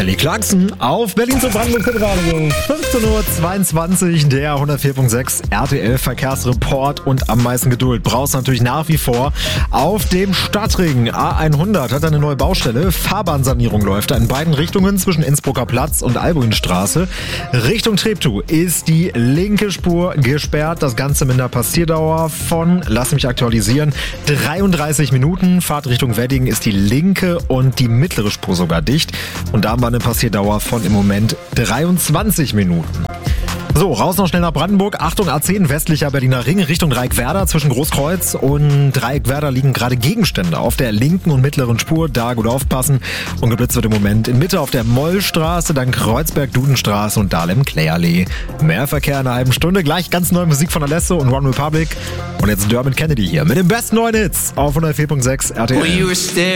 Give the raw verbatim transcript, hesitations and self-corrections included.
Kelly Clarkson auf Berlin zu Brandenburg Radio. fünfzehn Uhr zweiundzwanzig, der hundertvier Komma sechs R T L Verkehrsreport und am meisten Geduld brauchst du natürlich nach wie vor auf dem Stadtring. A hundert hat eine neue Baustelle. Fahrbahnsanierung läuft in beiden Richtungen zwischen Innsbrucker Platz und Albuinstraße. Richtung Treptow ist die linke Spur gesperrt. Das Ganze mit einer Passierdauer von, lass mich aktualisieren, dreiunddreißig Minuten. Fahrt Richtung Wedding ist die linke und die mittlere Spur sogar dicht. Und da haben wir eine Passierdauer von im Moment dreiundzwanzig Minuten. So, raus noch schnell nach Brandenburg. Achtung, A zehn, westlicher Berliner Ring, Richtung Dreieckwerder. Zwischen Großkreuz und Dreieckwerder liegen gerade Gegenstände auf der linken und mittleren Spur. Da gut aufpassen. Und geblitzt wird im Moment in Mitte auf der Mollstraße, dann Kreuzberg-Dudenstraße und Dahlem-Klei-Allee. Mehr Verkehr in einer halben Stunde. Gleich ganz neue Musik von Alesso und One Republic. Und jetzt Dermot Kennedy hier mit den besten neuen Hits auf hundertvier Komma sechs R T L.